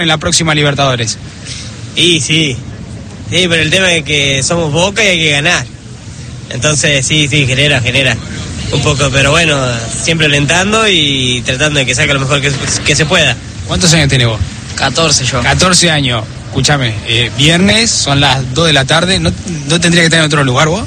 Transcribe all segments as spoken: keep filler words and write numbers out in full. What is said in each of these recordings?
en la próxima Libertadores. Y sí, sí, pero el tema es que somos Boca y hay que ganar. Entonces sí, sí, genera, genera un poco, pero bueno, siempre alentando y tratando de que saque lo mejor que, que se pueda. ¿Cuántos años tiene vos? catorce yo. catorce años. Escúchame, eh, viernes, son las dos de la tarde, ¿no, no tendría que estar en otro lugar vos?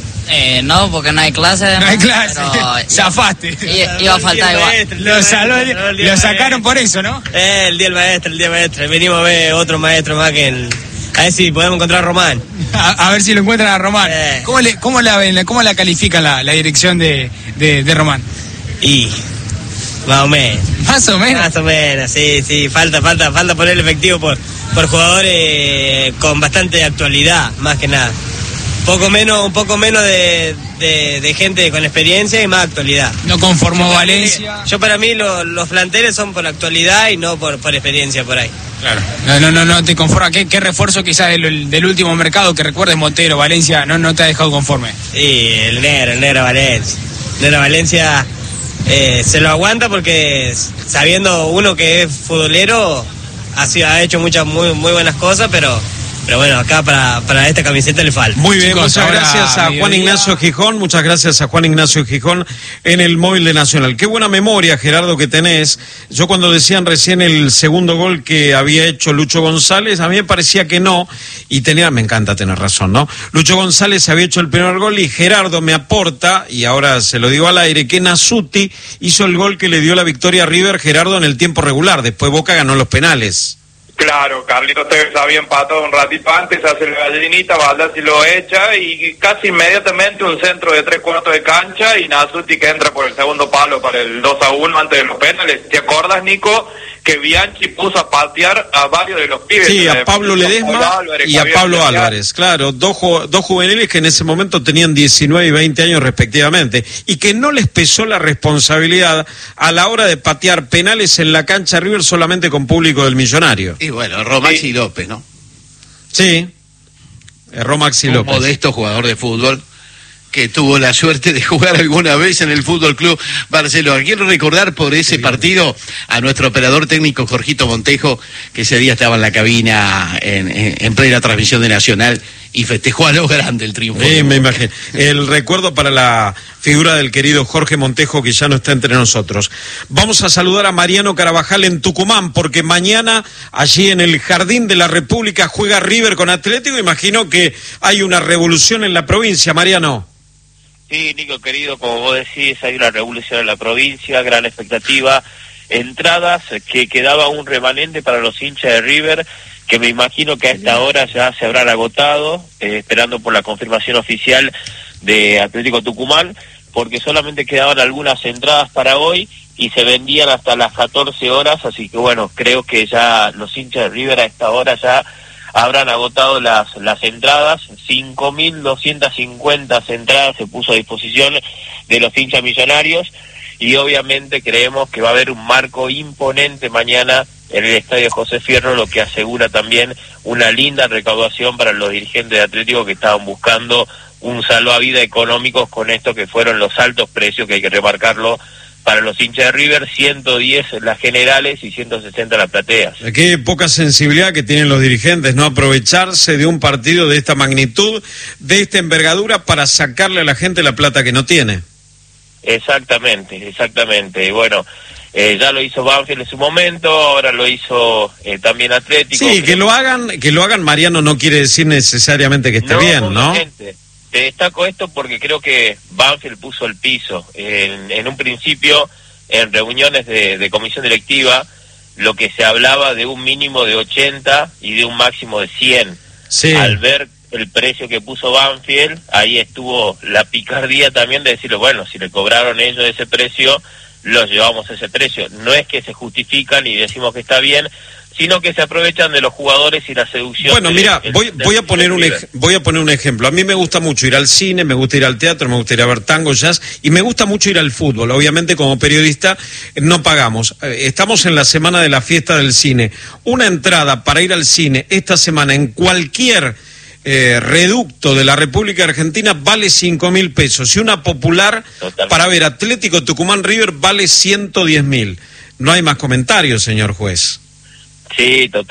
Eh, no, porque no hay clase. Además, no hay clase, pero zafaste. Iba, iba a faltar igual. Maestro, lo, saló, maestro, lo, lo sacaron por eso, ¿no? Eh, el día del maestro, el día del maestro. Venimos a ver otro maestro más que el... A ver si podemos encontrar a Román. A, a ver si lo encuentran a Román. Eh. ¿Cómo, le, cómo, la, cómo la califican la, la dirección de, de, de Román? Y... Más o menos. ¿Más o menos? Más o menos, sí, sí. Falta, falta, falta poner efectivo por, por jugadores con bastante actualidad, más que nada. Poco menos, un poco menos de, de, de gente con experiencia y más actualidad. No conformó yo Valencia. Mí, yo para mí lo, los planteles son por actualidad y no por, por experiencia por ahí. Claro. No, no, no, no te conforma. ¿Qué, qué refuerzo quizás del, del último mercado que recuerdes, Montero, Valencia, no, no te ha dejado conforme? Sí, el negro, el negro Valencia. El negro Valencia eh, se lo aguanta porque sabiendo uno que es futbolero ha, sido, ha hecho muchas muy, muy buenas cosas, pero... Pero bueno, acá para, para esta camiseta le falta. Muy bien, Chicos, muchas gracias a Juan Ignacio Gijón, muchas gracias a Juan Ignacio Gijón en el móvil de Nacional. Qué buena memoria, Gerardo, que tenés. Yo cuando decían recién el segundo gol que había hecho Lucho González, a mí me parecía que no, y tenía, me encanta tener razón, ¿no? Lucho González había hecho el primer gol y Gerardo me aporta, y ahora se lo digo al aire, que Nasuti hizo el gol que le dio la victoria a River, Gerardo, en el tiempo regular. Después Boca ganó los penales. Claro, Carlitos Tevez había empatado un ratito antes, hace la gallinita, Baldassi lo echa y casi inmediatamente un centro de tres cuartos de cancha y Nasuti que entra por el segundo palo para el dos a uno antes de los penales. ¿Te acuerdas, Nico, que Bianchi puso a patear a varios de los pibes? Sí, a Pablo Ledesma y a Pablo Álvarez, claro, dos, dos juveniles que en ese momento tenían diecinueve y veinte años respectivamente, y que no les pesó la responsabilidad a la hora de patear penales en la cancha River solamente con público del Millonario. Y bueno, Romaxi sí. López, ¿no? Sí, Romaxi López. Un modesto jugador de fútbol que tuvo la suerte de jugar alguna vez en el Fútbol Club Barcelona. Quiero recordar por ese partido a nuestro operador técnico Jorgito Montejo, que ese día estaba en la cabina en, en, en plena transmisión de Nacional y festejó a lo grande el triunfo. Sí, me imagino. El recuerdo para la figura del querido Jorge Montejo, que ya no está entre nosotros. Vamos a saludar a Mariano Carabajal en Tucumán, porque mañana allí en el Jardín de la República juega River con Atlético. Imagino que hay una revolución en la provincia, Mariano. Sí, Nico, querido, como vos decís, hay una revolución en la provincia, gran expectativa, entradas que quedaba un remanente para los hinchas de River, que me imagino que a esta hora ya se habrán agotado, eh, esperando por la confirmación oficial de Atlético Tucumán, porque solamente quedaban algunas entradas para hoy y se vendían hasta las catorce horas, así que bueno, creo que ya los hinchas de River a esta hora ya habrán agotado las las entradas. Cinco mil doscientas cincuenta entradas se puso a disposición de los hinchas millonarios y obviamente creemos que va a haber un marco imponente mañana en el Estadio José Fierro, lo que asegura también una linda recaudación para los dirigentes de Atlético que estaban buscando un salvavidas económico con esto que fueron los altos precios, que hay que remarcarlo, para los hinchas de River, ciento diez las generales y ciento sesenta las plateas. Qué poca sensibilidad que tienen los dirigentes, ¿no? Aprovecharse de un partido de esta magnitud, de esta envergadura, para sacarle a la gente la plata que no tiene. Exactamente, exactamente. Y bueno, eh, ya lo hizo Banfield en su momento, ahora lo hizo eh, también Atlético. Sí, que, que lo hagan, que lo hagan, Mariano, no quiere decir necesariamente que esté no, bien, ¿no? Te destaco esto porque creo que Banfield puso el piso. En, en un principio, en reuniones de, de comisión directiva, lo que se hablaba de un mínimo de ochenta y de un máximo de cien. Sí. Al ver el precio que puso Banfield, ahí estuvo la picardía también de decirle, bueno, si le cobraron ellos ese precio, los llevamos a ese precio. No es que se justifican y decimos que está bien, sino que se aprovechan de los jugadores y la seducción. Bueno, de, mira, de, voy, de, voy a poner de un ej- voy a poner un ejemplo. A mí me gusta mucho ir al cine, me gusta ir al teatro, me gusta ir a ver tango, jazz, y me gusta mucho ir al fútbol. Obviamente, como periodista, no pagamos. Estamos en la semana de la fiesta del cine. Una entrada para ir al cine esta semana en cualquier eh, reducto de la República Argentina vale cinco mil pesos. Y una popular Totalmente. Para ver Atlético Tucumán River vale ciento diez mil. No hay más comentarios, señor juez. Sí, total.